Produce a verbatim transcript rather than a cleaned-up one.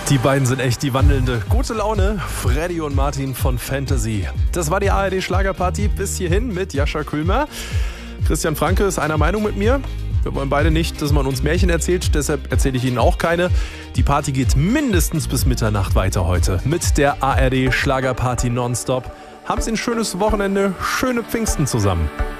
Die beiden sind echt die wandelnde gute Laune. Freddy und Martin von Fantasy. Das war die A R D-Schlagerparty bis hierhin mit Jascha Kühlmer. Christian Franke ist einer Meinung mit mir. Wir wollen beide nicht, dass man uns Märchen erzählt, deshalb erzähle ich Ihnen auch keine. Die Party geht mindestens bis Mitternacht weiter heute mit der A R D-Schlagerparty nonstop. Haben Sie ein schönes Wochenende, schöne Pfingsten zusammen.